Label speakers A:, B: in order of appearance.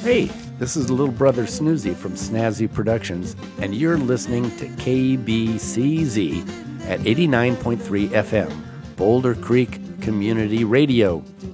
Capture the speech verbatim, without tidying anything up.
A: Hey, this is Little Brother Snoozy from Snazzy Productions, and you're listening to K B C Z at eighty-nine point three F M, Boulder Creek Community Radio.